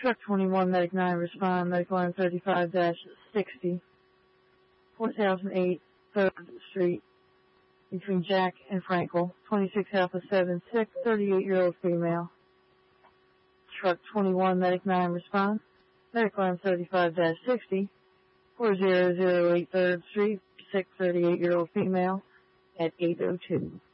Truck 21, Medic 9, respond. Medic line 35-60, 4008 3rd Street, between Jack and Frankel. 26 Alpha 7, sick, 38-year-old female. Truck 21, Medic 9, respond. Medic line 35-60, 4008 3rd Street, sick, 38-year-old female, at 8:02.